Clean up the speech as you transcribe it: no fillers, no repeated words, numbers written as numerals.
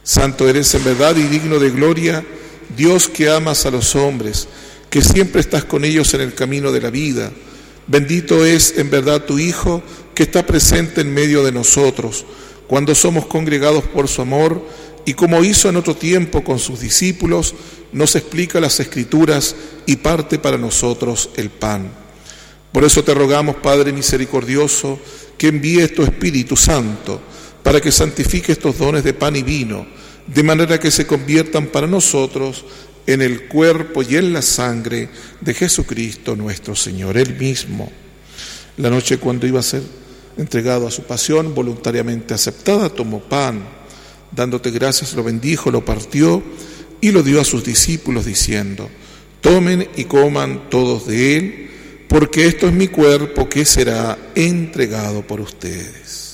Santo eres en verdad y digno de gloria, Dios que amas a los hombres, que siempre estás con ellos en el camino de la vida. Bendito es en verdad tu Hijo, que está presente en medio de nosotros, cuando somos congregados por su amor, y como hizo en otro tiempo con sus discípulos, nos explica las Escrituras y parte para nosotros el pan. Por eso te rogamos, Padre misericordioso, que envíes tu Espíritu Santo, para que santifique estos dones de pan y vino, de manera que se conviertan para nosotros en el cuerpo y en la sangre de Jesucristo nuestro Señor. Él mismo, la noche cuando iba a ser entregado a su pasión, voluntariamente aceptada, tomó pan, dándote gracias, lo bendijo, lo partió y lo dio a sus discípulos, diciendo: tomen y coman todos de él, porque esto es mi cuerpo que será entregado por ustedes.